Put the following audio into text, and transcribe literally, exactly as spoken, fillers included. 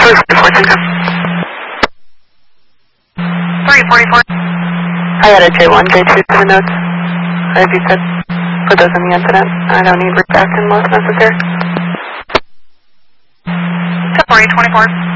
three forty-four. I got a J one, J two for the notes, as you said, for those in the incident. I don't need redact unless necessary. ten four eight twenty-four.